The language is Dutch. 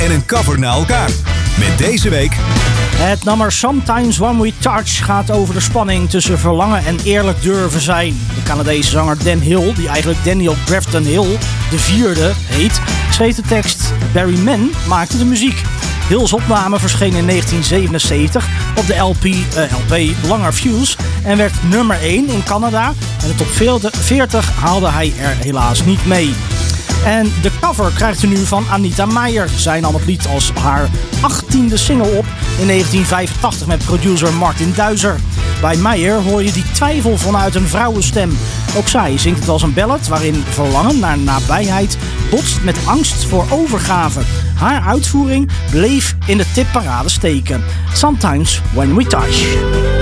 en een cover na elkaar. Met deze week... Het nummer Sometimes When We Touch gaat over de spanning tussen verlangen en eerlijk durven zijn. De Canadese zanger Dan Hill, die eigenlijk Daniel Grafton Hill IV heet, schreef de tekst. Barry Mann maakte de muziek. Hill's opname verscheen in 1977 op de LP Longer Fuse en werd nummer 1 in Canada. En de top 40 haalde hij er helaas niet mee. En de cover krijgt u nu van Anita Meijer. Zij nam het lied als haar 18e single op in 1985 met producer Martin Duizer. Bij Meijer hoor je die twijfel vanuit een vrouwenstem. Ook zij zingt het als een ballad waarin verlangen naar nabijheid botst met angst voor overgave. Haar uitvoering bleef in de tipparade steken. Sometimes When We Touch.